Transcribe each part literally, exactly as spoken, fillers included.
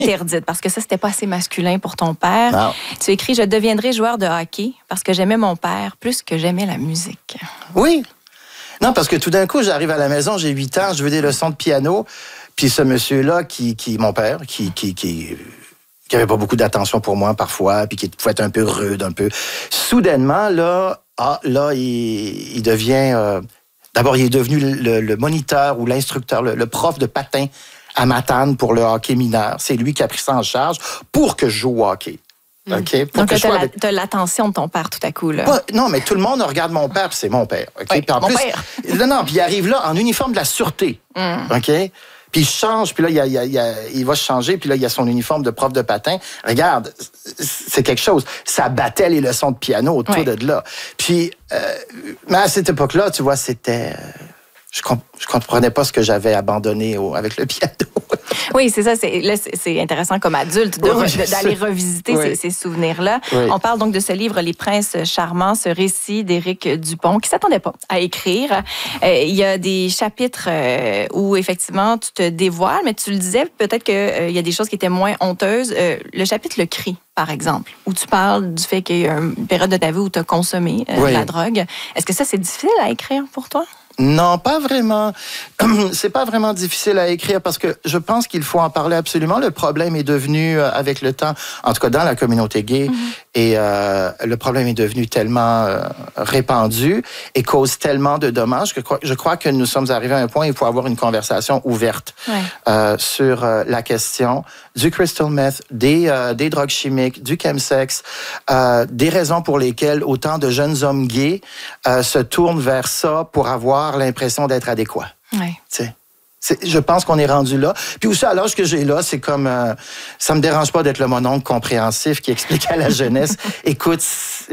interdite parce que ça, c'était pas assez masculin pour ton père. Non. Tu écris « Je deviendrai joueur de hockey parce que j'aimais mon père plus que j'aimais la musique. » Oui. Non, parce que tout d'un coup, j'arrive à la maison, j'ai huit ans, je veux des leçons de piano, puis ce monsieur-là, qui, qui mon père, qui... qui, qui qui avait pas beaucoup d'attention pour moi parfois, puis qui pouvait être un peu rude, un peu... Soudainement, là, ah, là, il, il devient... Euh, d'abord, il est devenu le, le moniteur ou l'instructeur, le, le prof de patin à Matane pour le hockey mineur. C'est lui qui a pris ça en charge pour que je joue au hockey. Mmh. Okay? Pour Donc, que tu as avec... l'attention de ton père tout à coup. Là. Pas, non, mais tout le monde regarde mon père, puis c'est mon père. Okay? Oui, puis en mon plus, père. Non, non, puis il arrive là en uniforme de la sûreté. Mmh. OK? Puis il change, puis là, il, y a, il, y a, il, y a, il va se changer, puis là, il y a son uniforme de prof de patin. Regarde, c'est quelque chose. Ça battait les leçons de piano autour oui. de là. Puis, euh, mais à cette époque-là, tu vois, c'était... Je comp- je comprenais pas ce que j'avais abandonné au, avec le piano. Oui, c'est ça. C'est, là, c'est, c'est intéressant comme adulte de, oui, de, d'aller revisiter oui. ces, ces souvenirs-là. Oui. On parle donc de ce livre « Les princes charmants », ce récit d'Éric Dupont, qui s'attendait pas à écrire. Euh, il y a des chapitres euh, où, effectivement, tu te dévoiles, mais tu le disais, peut-être qu'il euh, y a des choses qui étaient moins honteuses. Euh, le chapitre « Le cri », par exemple, où tu parles du fait qu'il y a une période de ta vie où tu as consommé euh, oui. de la drogue. Est-ce que ça, c'est difficile à écrire pour toi? Non, pas vraiment. C'est pas vraiment difficile à écrire parce que je pense qu'il faut en parler absolument. Le problème est devenu, avec le temps, en tout cas dans la communauté gay, mm-hmm. et euh, le problème est devenu tellement euh, répandu et cause tellement de dommages que je crois que nous sommes arrivés à un point où il faut avoir une conversation ouverte ouais. euh, sur euh, la question du crystal meth, des, euh, des drogues chimiques, du chemsex, euh, des raisons pour lesquelles autant de jeunes hommes gays euh, se tournent vers ça pour avoir l'impression d'être adéquat. Oui. C'est, je pense qu'on est rendu là. Puis aussi, à l'âge que j'ai là, c'est comme... Euh, ça me dérange pas d'être le mononcle compréhensif qui explique à la jeunesse, écoute,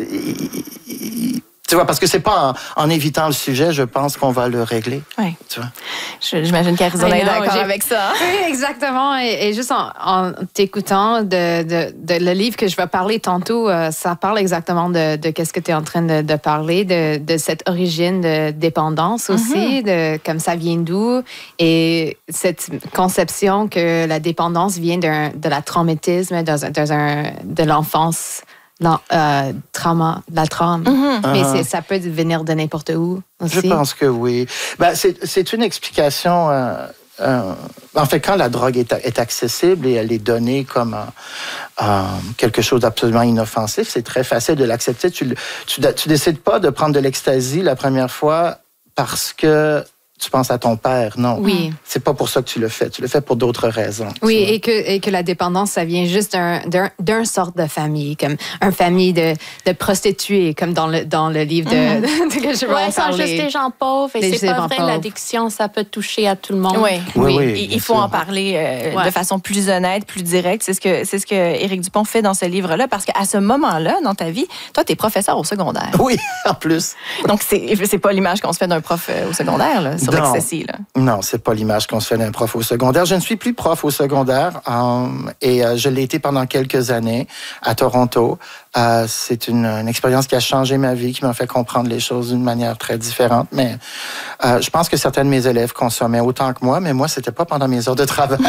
il, il, tu vois, parce que c'est pas en, en évitant le sujet, je pense qu'on va le régler. Oui. Tu vois? Je, j'imagine qu'Arizona est d'accord j'ai... avec ça. Oui, exactement. Et, et juste en, en t'écoutant, de, de, de, le livre que je vais parler tantôt, euh, ça parle exactement de, de qu'est-ce que tu es en train de, de parler, de, de cette origine de dépendance aussi, mm-hmm. de comme ça vient d'où, et cette conception que la dépendance vient d'un, de la traumatisme, dans un, dans un, de l'enfance. Non, euh, trauma, la traume. Mm-hmm. Mais c'est, ça peut venir de n'importe où aussi. Je pense que oui. Ben, c'est, c'est une explication... Euh, euh, en fait, quand la drogue est, est accessible et elle est donnée comme euh, euh, quelque chose d'absolument inoffensif, c'est très facile de l'accepter. Tu, tu, tu décides pas de prendre de l'ecstasy la première fois parce que... tu penses à ton père, non. Oui. C'est pas pour ça que tu le fais. Tu le fais pour d'autres raisons. Oui, et que, et que la dépendance, ça vient juste d'un, d'un, d'un sorte de famille, comme une famille de, de prostituées, comme dans le, dans le livre de, mm-hmm. de que je vais ouais, en parler. sont juste des gens pauvres et des c'est pas vrai, pauvres. L'addiction, ça peut toucher à tout le monde. Oui, oui, oui, il, il faut sûr. en parler euh, ouais. de façon plus honnête, plus directe. C'est ce que c'est ce que Éric Dupont fait dans ce livre-là, parce qu'à ce moment-là, dans ta vie, toi, t'es professeur au secondaire. Oui, en plus. Donc, c'est, c'est pas l'image qu'on se fait d'un prof au secondaire, là, sur l'ecstasy, là. Non, c'est pas l'image qu'on se fait d'un prof au secondaire. Je ne suis plus prof au secondaire euh, et euh, je l'ai été pendant quelques années à Toronto. Euh, c'est une, une expérience qui a changé ma vie, qui m'a fait comprendre les choses d'une manière très différente. Mais euh, je pense que certains de mes élèves consommaient autant que moi, mais moi, c'était pas pendant mes heures de travail.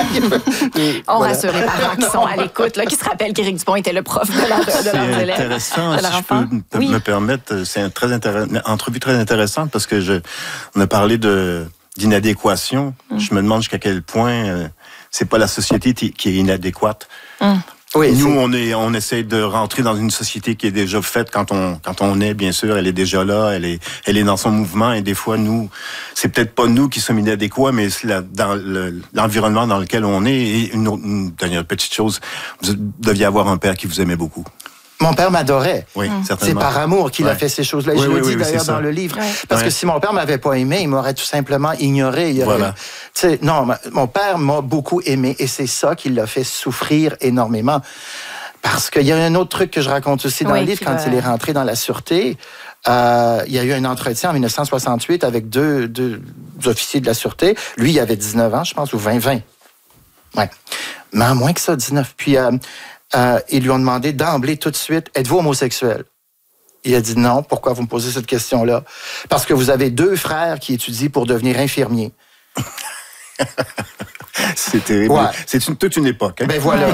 et, On voilà. rassure les parents qui sont à l'écoute, là, qui se rappellent qu'Éric Dupont était le prof de, leur, de c'est leurs élèves. C'est intéressant, de leur si enfant. je peux oui. me permettre. C'est une très intéress... entrevue très intéressante parce que je, on a parlé de d'inadéquation. Mm. Je me demande jusqu'à quel point euh, c'est pas la société t- qui est inadéquate. Mm. Oui, Nous, c'est... on est, on essaie de rentrer dans une société qui est déjà faite quand on, quand on est, bien sûr, elle est déjà là, elle est, elle est dans son mouvement et des fois, nous, c'est peut-être pas nous qui sommes inadéquats, mais c'est la, dans le, l'environnement dans lequel on est. Et une, autre, une dernière petite chose, vous deviez avoir un père qui vous aimait beaucoup. Mon père m'adorait. Oui, mmh. certainement. C'est par amour qu'il ouais. a fait ces choses-là. Et oui, je oui, le dis oui, d'ailleurs dans ça. le livre. Ouais. Parce ouais. que si mon père m'avait pas aimé, il m'aurait tout simplement ignoré. Il aurait... Voilà. Tu sais, non, mon père m'a beaucoup aimé et c'est ça qui l'a fait souffrir énormément. Parce qu'il y a un autre truc que je raconte aussi dans oui, le livre, quand va... il est rentré dans la sûreté. Euh, il y a eu un entretien en dix-neuf cent soixante-huit avec deux, deux officiers de la sûreté. Lui, il avait dix-neuf ans, je pense, ou vingt, vingt. Ouais. Mais moins que ça, dix-neuf. Puis... Euh, Euh, ils lui ont demandé d'emblée tout de suite, êtes-vous homosexuel? Il a dit non. Pourquoi vous me posez cette question-là? Parce que vous avez deux frères qui étudient pour devenir infirmiers. C'est terrible. Ouais. C'est une, toute une époque. Hein? Ben voilà.